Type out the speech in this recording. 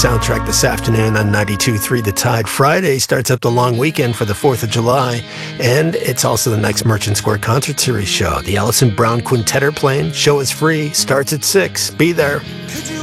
soundtrack this afternoon on 92.3 The Tide. Friday starts up the long weekend for the 4th of July, and it's also the next Merchant Square Concert Series show. The Alison Brown Quintet are playing. Show is free. Starts at 6. Be there.